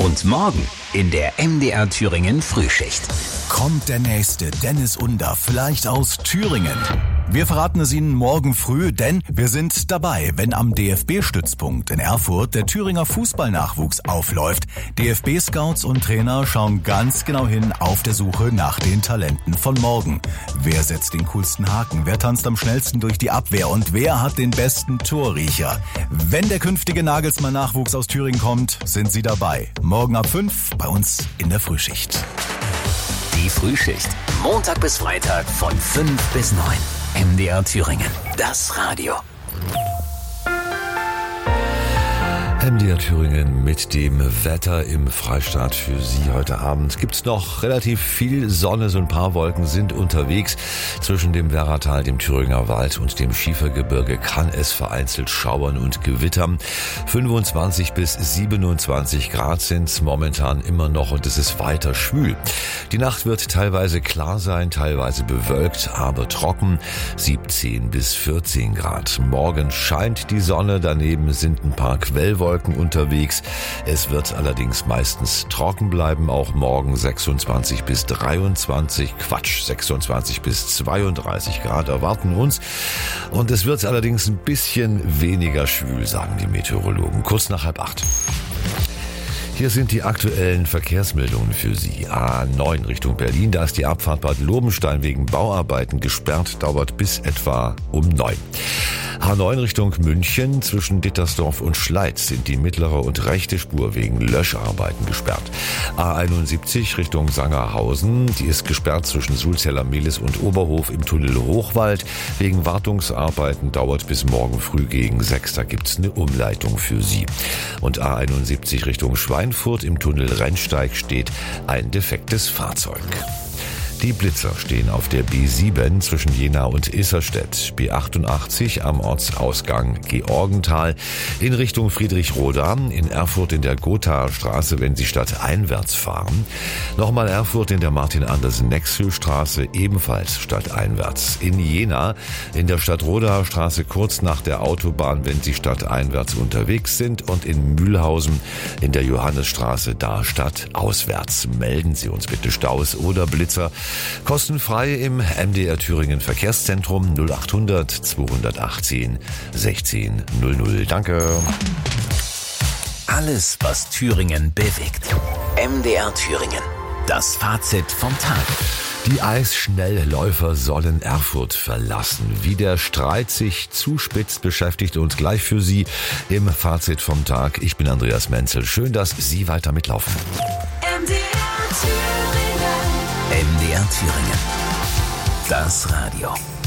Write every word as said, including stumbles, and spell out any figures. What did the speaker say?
Und morgen in der M D R Thüringen Frühschicht. Kommt der nächste Dennis Under, vielleicht aus Thüringen? Wir verraten es Ihnen morgen früh, denn wir sind dabei, wenn am D F B-Stützpunkt in Erfurt der Thüringer Fußballnachwuchs aufläuft. D F B-Scouts und Trainer schauen ganz genau hin auf der Suche nach den Talenten von morgen. Wer setzt den coolsten Haken? Wer tanzt am schnellsten durch die Abwehr? Und wer hat den besten Torriecher? Wenn der künftige Nagelsmann-Nachwuchs aus Thüringen kommt, sind Sie dabei. Morgen ab fünf bei uns in der Frühschicht. Die Frühschicht. Montag bis Freitag von fünf bis neun. M D R Thüringen. Das Radio. M D R Thüringen mit dem Wetter im Freistaat für Sie heute Abend. Gibt's noch relativ viel Sonne, so ein paar Wolken sind unterwegs. Zwischen dem Werratal, dem Thüringer Wald und dem Schiefergebirge kann es vereinzelt schauern und gewittern. fünfundzwanzig bis siebenundzwanzig Grad sind's momentan immer noch und es ist weiter schwül. Die Nacht wird teilweise klar sein, teilweise bewölkt, aber trocken. siebzehn bis vierzehn Grad. Morgen scheint die Sonne, daneben sind ein paar Quellwolken unterwegs. Es wird allerdings meistens trocken bleiben, auch morgen sechsundzwanzig bis dreiundzwanzig, Quatsch, sechsundzwanzig bis zweiunddreißig Grad erwarten uns. Und es wird allerdings ein bisschen weniger schwül, sagen die Meteorologen. Kurz nach halb acht. Hier sind die aktuellen Verkehrsmeldungen für Sie. A neun Richtung Berlin, da ist die Abfahrt Bad Lobenstein wegen Bauarbeiten gesperrt, dauert bis etwa um neun. H neun Richtung München, zwischen Dittersdorf und Schleiz sind die mittlere und rechte Spur wegen Löscharbeiten gesperrt. A einundsiebzig Richtung Sangerhausen, die ist gesperrt zwischen Sulzeller Mehlis und Oberhof im Tunnel Hochwald. Wegen Wartungsarbeiten dauert bis morgen früh gegen sechs, da gibt's eine Umleitung für Sie. Und A einundsiebzig Richtung Schweinfurt im Tunnel Rennsteig steht ein defektes Fahrzeug. Die Blitzer stehen auf der B sieben zwischen Jena und Isserstedt, B achtundachtzig am Ortsausgang Georgenthal in Richtung Friedrichroda, in Erfurt in der Gothaer Straße, wenn Sie stadteinwärts fahren. Nochmal Erfurt in der Martin-Andersen-Nexel-Straße, ebenfalls stadteinwärts. In Jena in der Stadtrodaer Straße kurz nach der Autobahn, wenn Sie stadteinwärts unterwegs sind. Und in Mühlhausen in der Johannesstraße, da stadtauswärts. Melden Sie uns bitte Staus oder Blitzer. Kostenfrei im M D R Thüringen Verkehrszentrum null achthundert zweihundertachtzehn sechzehn null null. Danke. Alles, was Thüringen bewegt. M D R Thüringen. Das Fazit vom Tag. Die Eisschnellläufer sollen Erfurt verlassen. Wie der Streit sich zuspitzt, beschäftigt uns gleich für Sie im Fazit vom Tag. Ich bin Andreas Menzel. Schön, dass Sie weiter mitlaufen. M D R Thüringen. M D R Thüringen. Das Radio.